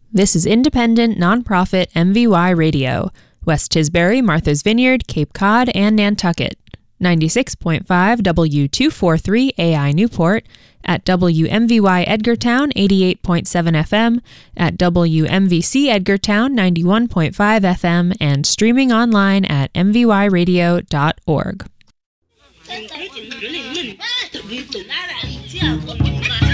This is independent, nonprofit MVY Radio, West Tisbury, Martha's Vineyard, Cape Cod, and Nantucket. 96.5 W243 AI Newport, at WMVY Edgartown 88.7 FM, at WMVC Edgartown 91.5 FM, and streaming online at mvyradio.org.